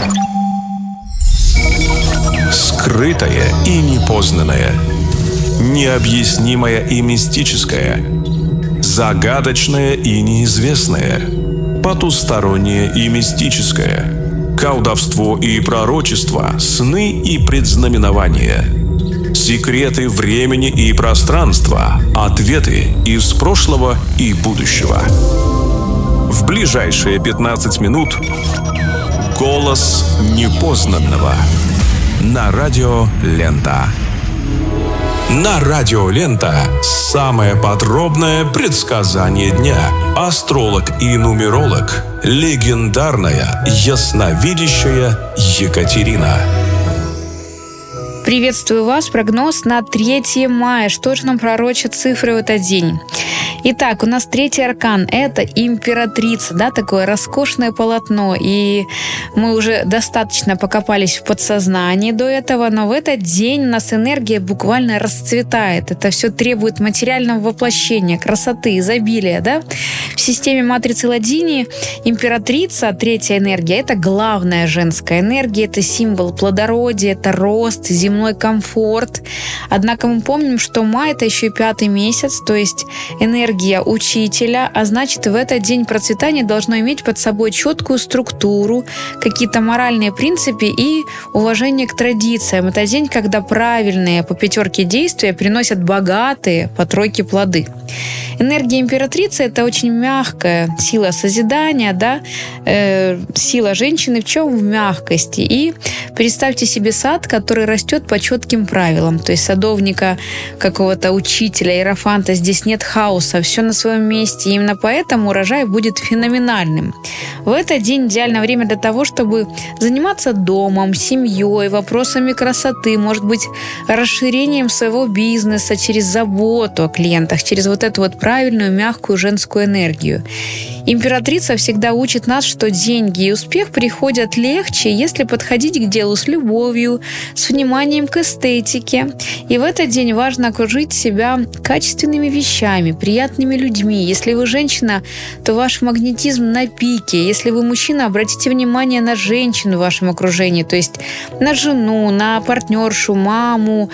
Скрытое и непознанное, необъяснимое и мистическое, загадочное и неизвестное, потустороннее и мистическое, колдовство и пророчество, сны и предзнаменования, секреты времени и пространства, ответы из прошлого и будущего. В ближайшие 15 минут голос непознанного на радио Лента. На радио Лента самое подробное предсказание дня. Астролог и нумеролог, легендарная ясновидящая Екатерина. Приветствую вас. Прогноз на 3 мая. Что же нам пророчат цифры в этот день? Итак, у нас 3-й аркан – это императрица, да, такое роскошное полотно. И мы уже достаточно покопались в подсознании до этого, но в этот день у нас энергия буквально расцветает. Это все требует материального воплощения, красоты, изобилия, да. В системе матрицы Ладини императрица, 3-я энергия – это главная женская энергия, это символ плодородия, это рост, земной комфорт. Однако мы помним, что май – это еще и 5-й месяц, то есть энергия учителя, а значит, в этот день процветание должно иметь под собой четкую структуру, какие-то моральные принципы и уважение к традициям. Это день, когда правильные по 5-ке действия приносят богатые по 3-ке плоды. Энергия императрицы – это очень мягкая сила созидания, да? Сила женщины в чем? В мягкости. И представьте себе сад, который растет идет по четким правилам. То есть садовника, какого-то учителя, иерофанта, здесь нет хаоса, все на своем месте. И именно поэтому урожай будет феноменальным. В этот день идеальное время для того, чтобы заниматься домом, семьей, вопросами красоты, может быть, расширением своего бизнеса через заботу о клиентах, через вот эту вот правильную, мягкую женскую энергию. Императрица всегда учит нас, что деньги и успех приходят легче, если подходить к делу с любовью, с вниманием к эстетике. И в этот день важно окружить себя качественными вещами, приятными людьми. Если вы женщина, то ваш магнетизм на пике. Если вы мужчина, обратите внимание на женщин в вашем окружении, то есть на жену, на партнершу, маму.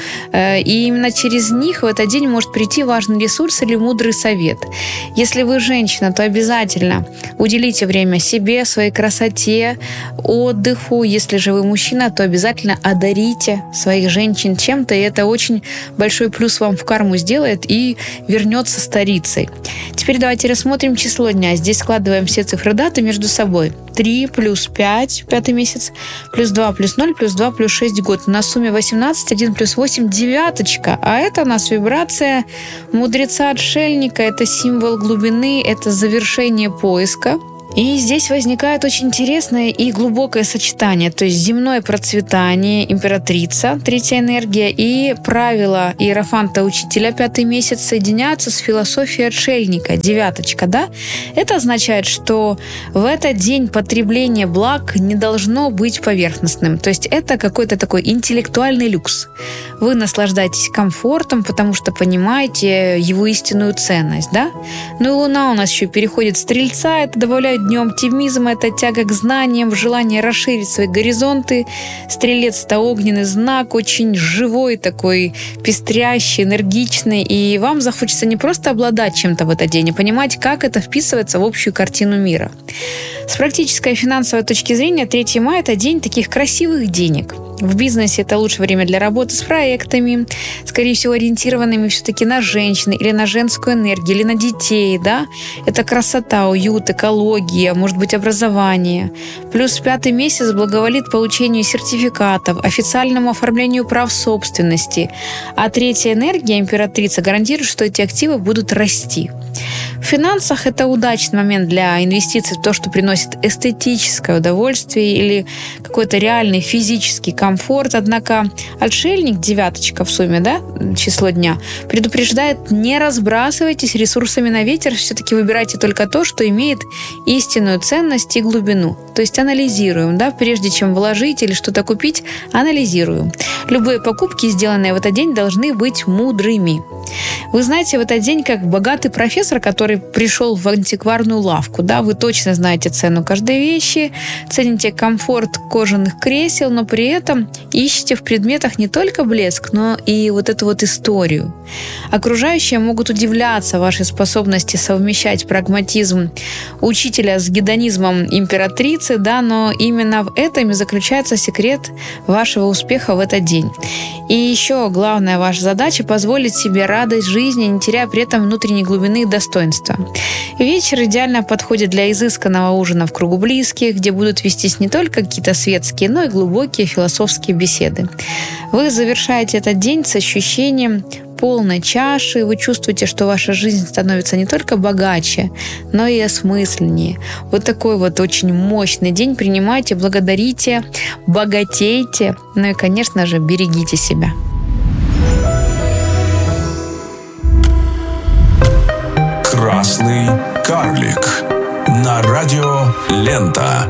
И именно через них в этот день может прийти важный ресурс или мудрый совет. Если вы женщина, то обязательно уделите время себе, своей красоте, отдыху. Если же вы мужчина, то обязательно одарите своих женщин чем-то, и это очень большой плюс вам в карму сделает и вернется старицей. Теперь давайте рассмотрим число дня. Здесь складываем все цифры даты между собой. 3 плюс 5, 5-й месяц, плюс 2 плюс 0, плюс 2 плюс 6 год. На сумме 18, 1 плюс 8, девяточка. А это у нас вибрация мудреца-отшельника. Это символ глубины, это завершение поиска. И здесь возникает очень интересное и глубокое сочетание, то есть земное процветание, императрица, третья энергия, и правила иерофанта учителя, 5-й месяц, соединяются с философией отшельника, девяточка, да? Это означает, что в этот день потребление благ не должно быть поверхностным, то есть это какой-то такой интеллектуальный люкс. Вы наслаждаетесь комфортом, потому что понимаете его истинную ценность, да? Ну и Луна у нас еще переходит в Стрельца, это добавляет днем оптимизм, это тяга к знаниям, желание расширить свои горизонты. Стрелец – это огненный знак, очень живой такой, пестрящий, энергичный, и вам захочется не просто обладать чем-то в этот день, а понимать, как это вписывается в общую картину мира. С практической и финансовой точки зрения 3 мая – это день таких красивых денег. В бизнесе это лучшее время для работы с проектами, скорее всего, ориентированными все-таки на женщин или на женскую энергию, или на детей, да? Это красота, уют, экология, может быть, образование. Плюс 5-й месяц благоволит получению сертификатов, официальному оформлению прав собственности. А 3-я энергия, императрица, гарантирует, что эти активы будут расти. В финансах это удачный момент для инвестиций в то, что приносит эстетическое удовольствие или какой-то реальный физический комфорт. Однако отшельник, девяточка в сумме, да, число дня, предупреждает: не разбрасывайтесь ресурсами на ветер, все-таки выбирайте только то, что имеет истинную ценность и глубину. То есть анализируем, да, прежде чем вложить или что-то купить, анализируем. Любые покупки, сделанные в этот день, должны быть мудрыми. Вы знаете, в этот день, как богатый профессор, который пришел в антикварную лавку, да, вы точно знаете цену каждой вещи, цените комфорт кожаных кресел, но при этом ищете в предметах не только блеск, но и вот эту вот историю. Окружающие могут удивляться вашей способности совмещать прагматизм учителя с гедонизмом императрицы, да, но именно в этом и заключается секрет вашего успеха в этот день. И еще главная ваша задача – позволить себе радость жизни, не теряя при этом внутренней глубины и достоинства. Вечер идеально подходит для изысканного ужина в кругу близких, где будут вестись не только какие-то светские, но и глубокие философские беседы. Вы завершаете этот день с ощущением полной чаши, вы чувствуете, что ваша жизнь становится не только богаче, но и осмысленнее. Вот такой вот очень мощный день. Принимайте, благодарите, богатейте, ну и, конечно же, берегите себя. Красный карлик на радио Лента.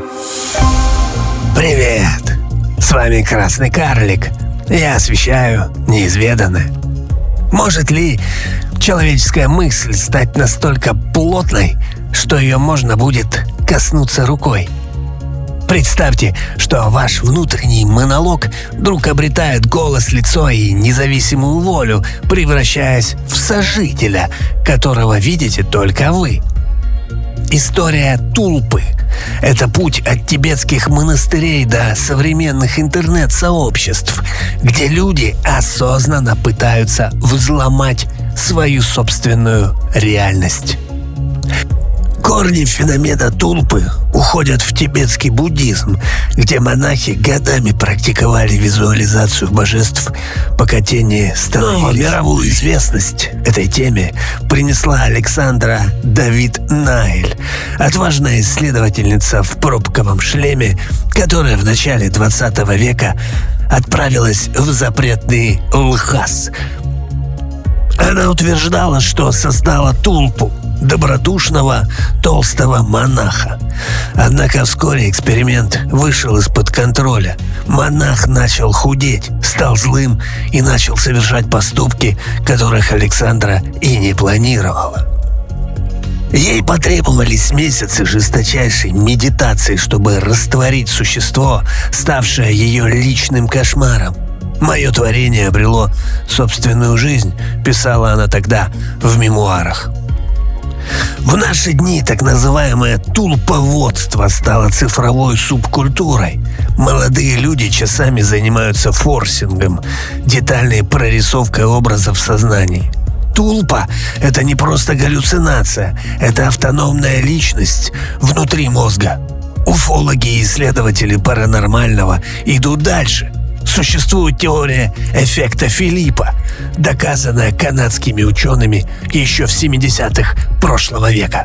Привет! С вами Красный карлик. Я освещаю неизведанное. Может ли человеческая мысль стать настолько плотной, что ее можно будет коснуться рукой? Представьте, что ваш внутренний монолог вдруг обретает голос, лицо и независимую волю, превращаясь в сожителя, которого видите только вы. История Тулпы – это путь от тибетских монастырей до современных интернет-сообществ, где люди осознанно пытаются взломать свою собственную реальность. Корни феномена Тулпы уходят в тибетский буддизм, где монахи годами практиковали визуализацию божеств, пока те не становились. Мировую известность этой теме принесла Александра Давид Найль, отважная исследовательница в пробковом шлеме, которая в начале 20 века отправилась в запретный Лхас. Она утверждала, что создала тулпу, добродушного толстого монаха. Однако вскоре эксперимент вышел из-под контроля. Монах начал худеть, стал злым и начал совершать поступки, которых Александра и не планировала. Ей потребовались месяцы жесточайшей медитации, чтобы растворить существо, ставшее ее личным кошмаром. «Мое творение обрело собственную жизнь», — писала она тогда в мемуарах. В наши дни так называемое тулповодство стало цифровой субкультурой. Молодые люди часами занимаются форсингом, детальной прорисовкой образов в сознании. Тулпа – это не просто галлюцинация, это автономная личность внутри мозга. Уфологи и исследователи паранормального идут дальше. Существует теория эффекта Филиппа, доказанная канадскими учеными еще в 70-х прошлого века.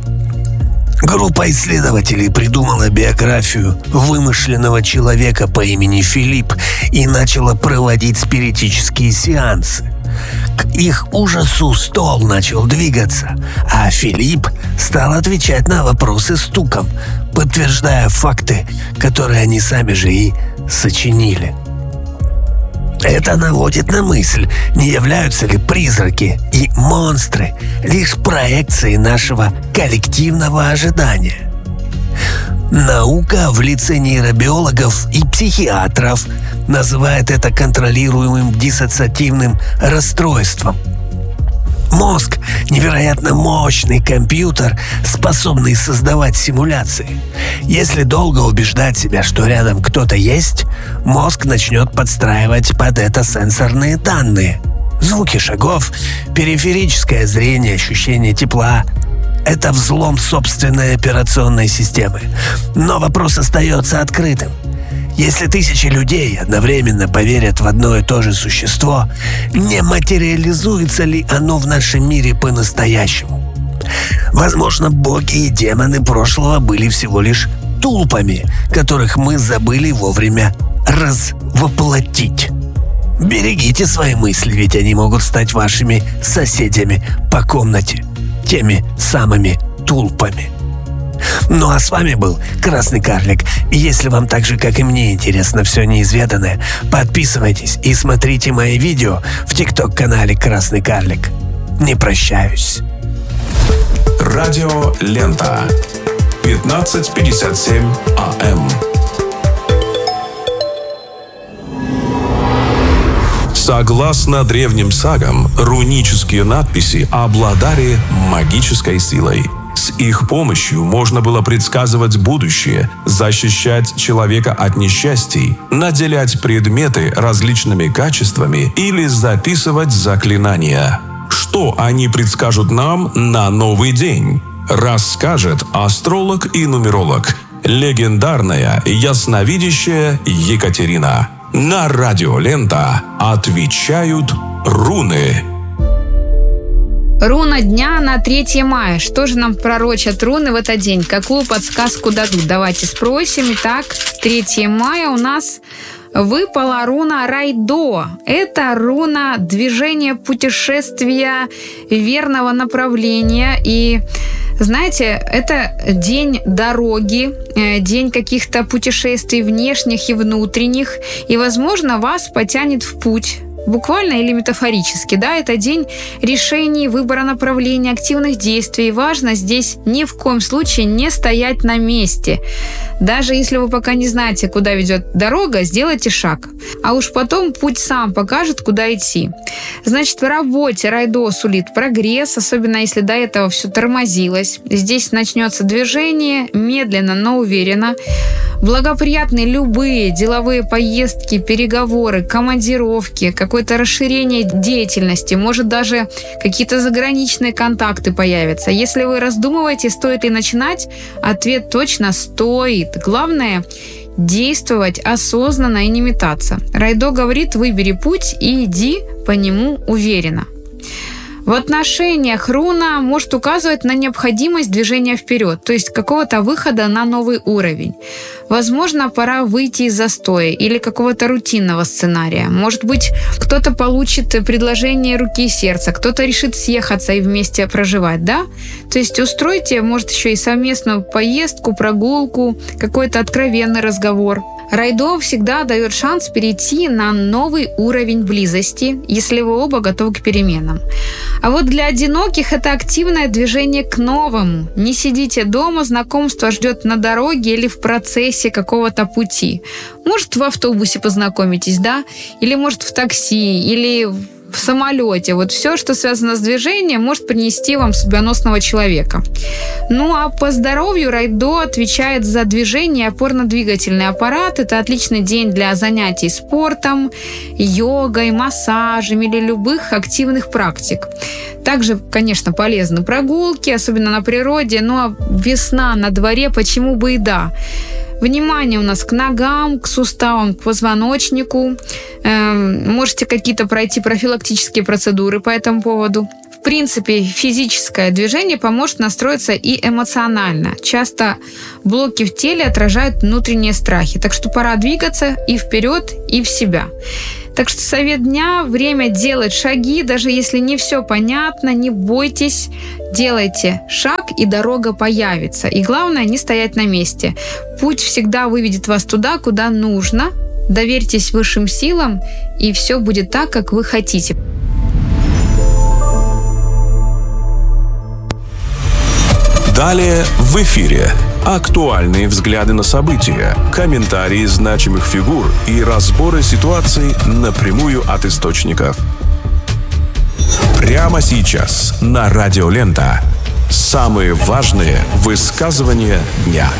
Группа исследователей придумала биографию вымышленного человека по имени Филипп и начала проводить спиритические сеансы. К их ужасу стол начал двигаться, а Филипп стал отвечать на вопросы стуком, подтверждая факты, которые они сами же и сочинили. Это наводит на мысль, не являются ли призраки и монстры лишь проекцией нашего коллективного ожидания. Наука в лице нейробиологов и психиатров называет это контролируемым диссоциативным расстройством. Мозг – невероятно мощный компьютер, способный создавать симуляции. Если долго убеждать себя, что рядом кто-то есть, мозг начнет подстраивать под это сенсорные данные. Звуки шагов, периферическое зрение, ощущение тепла – это взлом собственной операционной системы. Но вопрос остается открытым. Если тысячи людей одновременно поверят в одно и то же существо, не материализуется ли оно в нашем мире по-настоящему? Возможно, боги и демоны прошлого были всего лишь тулпами, которых мы забыли вовремя развоплотить. Берегите свои мысли, ведь они могут стать вашими соседями по комнате, теми самыми тулпами. Ну а с вами был Красный Карлик. И если вам так же, как и мне, интересно все неизведанное, подписывайтесь и смотрите мои видео в ТикТок-канале Красный Карлик. Не прощаюсь. Радио Лента. 15:57 АМ. Согласно древним сагам, рунические надписи обладали магической силой. С их помощью можно было предсказывать будущее, защищать человека от несчастий, наделять предметы различными качествами или записывать заклинания. Что они предскажут нам на новый день? Расскажет астролог и нумеролог, легендарная ясновидящая Екатерина. На Радио Лента отвечают руны. Руна дня на 3 мая. Что же нам пророчат руны в этот день? Какую подсказку дадут? Давайте спросим. Итак, 3 мая у нас выпала руна Райдо. Это руна движения, путешествия, верного направления. И знаете, это день дороги, день каких-то путешествий внешних и внутренних. И, возможно, вас потянет в путь. Буквально или метафорически, да, это день решений, выбора направления, активных действий. Важно здесь ни в коем случае не стоять на месте. Даже если вы пока не знаете, куда ведет дорога, сделайте шаг. А уж потом путь сам покажет, куда идти. Значит, в работе Райдо сулит прогресс, особенно если до этого все тормозилось. Здесь начнется движение, медленно, но уверенно. Благоприятны любые деловые поездки, переговоры, командировки, какое-то расширение деятельности, может даже какие-то заграничные контакты появятся. Если вы раздумываете, стоит ли начинать, ответ точно стоит. Главное – действовать осознанно и не метаться. Райдо говорит: выбери путь и иди по нему уверенно. В отношениях руна может указывать на необходимость движения вперед, то есть какого-то выхода на новый уровень. Возможно, пора выйти из застоя или какого-то рутинного сценария. Может быть, кто-то получит предложение руки и сердца, кто-то решит съехаться и вместе проживать, да? То есть устройте, может, еще и совместную поездку, прогулку, какой-то откровенный разговор. Райдо всегда дает шанс перейти на новый уровень близости, если вы оба готовы к переменам. А вот для одиноких это активное движение к новому. Не сидите дома, знакомство ждет на дороге или в процессе какого-то пути. Может, в автобусе познакомитесь, да? Или, может, в такси, или в самолете. Вот все, что связано с движением, может принести вам судьбоносного человека. Ну, а по здоровью Райдо отвечает за движение опорно-двигательный аппарат. Это отличный день для занятий спортом, йогой, массажем или любых активных практик. Также, конечно, полезны прогулки, особенно на природе. Ну, а весна на дворе, почему бы и да. Внимание у нас к ногам, к суставам, к позвоночнику. Можете какие-то пройти профилактические процедуры по этому поводу. В принципе, физическое движение поможет настроиться и эмоционально. Часто блоки в теле отражают внутренние страхи. Так что пора двигаться и вперед, и в себя. Так что совет дня – время делать шаги, даже если не все понятно, не бойтесь, делайте шаг, и дорога появится. И главное – не стоять на месте. Путь всегда выведет вас туда, куда нужно. Доверьтесь высшим силам, и все будет так, как вы хотите. Далее в эфире актуальные взгляды на события, комментарии значимых фигур и разборы ситуаций напрямую от источников. Прямо сейчас на Радио Лента самые важные высказывания дня.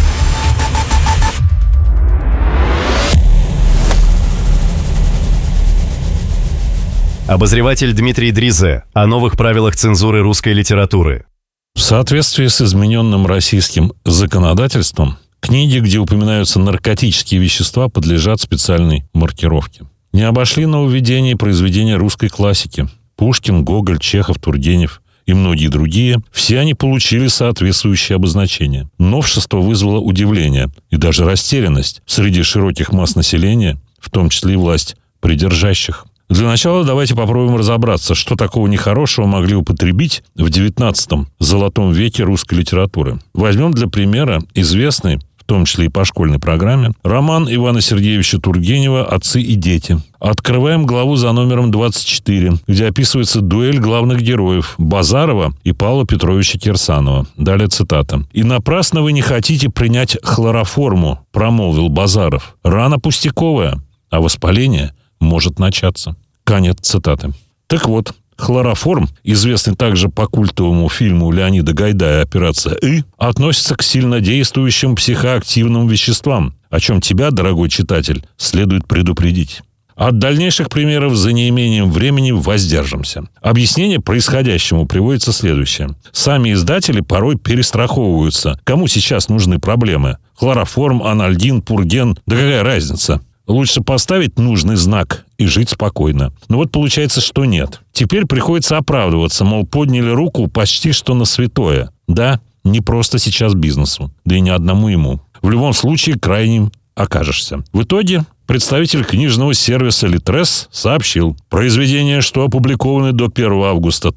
Обозреватель Дмитрий Дризе о новых правилах цензуры русской литературы. В соответствии с измененным российским законодательством, книги, где упоминаются наркотические вещества, подлежат специальной маркировке. Не обошли нововведения произведения русской классики. Пушкин, Гоголь, Чехов, Тургенев и многие другие. Все они получили соответствующее обозначение. Новшество вызвало удивление и даже растерянность среди широких масс населения, в том числе и власть придержащих. Для начала давайте попробуем разобраться, что такого нехорошего могли употребить в XIX золотом веке русской литературы. Возьмем для примера известный, в том числе и по школьной программе, роман Ивана Сергеевича Тургенева «Отцы и дети». Открываем главу за номером 24, где описывается дуэль главных героев Базарова и Павла Петровича Кирсанова. Далее цитата. «И напрасно вы не хотите принять хлороформу, промолвил Базаров. Рана пустяковая, а воспаление может начаться». Конец цитаты. Так вот, хлороформ, известный также по культовому фильму Леонида Гайдая «Операция И», относится к сильнодействующим психоактивным веществам, о чем тебя, дорогой читатель, следует предупредить. От дальнейших примеров за неимением времени воздержимся. Объяснение происходящему приводится следующее. Сами издатели порой перестраховываются. Кому сейчас нужны проблемы? Хлороформ, анальгин, пурген, да какая разница? Лучше поставить нужный знак и жить спокойно. Но вот получается, что нет. Теперь приходится оправдываться, мол, подняли руку почти что на святое. Да, не просто сейчас бизнесу, да и не одному ему. В любом случае, крайним окажешься. В итоге представитель книжного сервиса «Литрес» сообщил, произведения, что опубликованы до 1 августа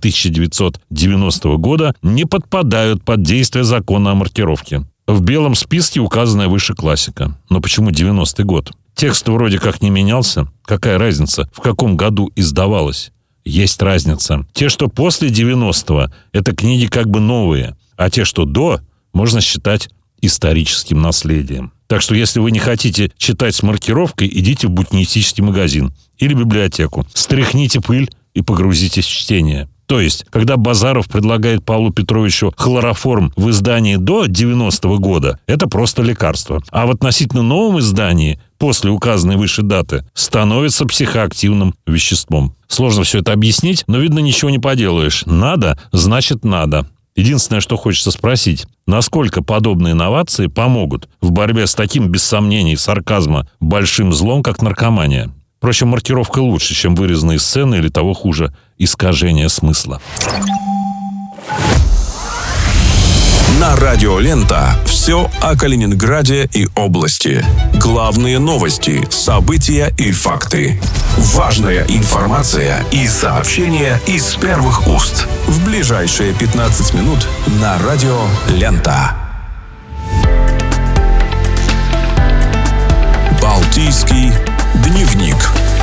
1990 года, не подпадают под действие закона о маркировке. В белом списке указанная выше классика. Но почему 90-й год? Текст вроде как не менялся. Какая разница, в каком году издавалось? Есть разница. Те, что после 90-го, это книги как бы новые. А те, что до, можно считать историческим наследием. Так что, если вы не хотите читать с маркировкой, идите в букинистический магазин или библиотеку. Стряхните пыль и погрузитесь в чтение. То есть, когда Базаров предлагает Павлу Петровичу хлороформ в издании до 90-го года, это просто лекарство. А в относительно новом издании, после указанной выше даты, становится психоактивным веществом. Сложно все это объяснить, но, видно, ничего не поделаешь. Надо, значит надо. Единственное, что хочется спросить, насколько подобные инновации помогут в борьбе с таким, без сомнений, сарказма, большим злом, как наркомания. Впрочем, маркировка лучше, чем вырезанные сцены или, того хуже, искажение смысла. На радио «Лента» все о Калининграде и области. Главные новости, события и факты. Важная информация и сообщения из первых уст. В ближайшие 15 минут на радио «Лента». Балтийский дневник.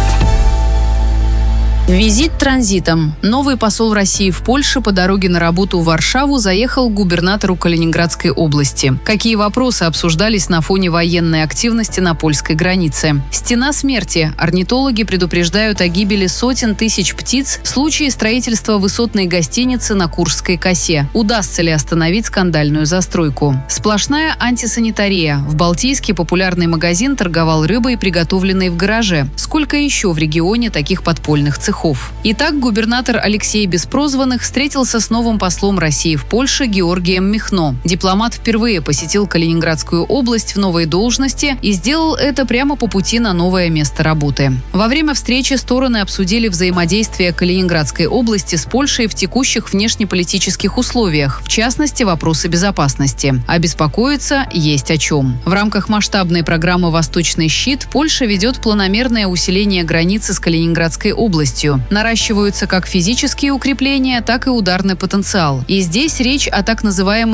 Визит транзитом. Новый посол России в Польше по дороге на работу в Варшаву заехал к губернатору Калининградской области. Какие вопросы обсуждались на фоне военной активности на польской границе? Стена смерти. Орнитологи предупреждают о гибели сотен тысяч птиц в случае строительства высотной гостиницы на Куршской косе. Удастся ли остановить скандальную застройку? Сплошная антисанитария. В Балтийске популярный магазин торговал рыбой, приготовленной в гараже. Сколько еще в регионе таких подпольных цехов? Итак, губернатор Алексей Беспрозванных встретился с новым послом России в Польше Георгием Михно. Дипломат впервые посетил Калининградскую область в новой должности и сделал это прямо по пути на новое место работы. Во время встречи стороны обсудили взаимодействие Калининградской области с Польшей в текущих внешнеполитических условиях, в частности, вопросы безопасности. А беспокоиться есть о чем. В рамках масштабной программы «Восточный щит» Польша ведет планомерное усиление границы с Калининградской областью. Наращиваются как физические укрепления, так и ударный потенциал. И здесь речь о так называемой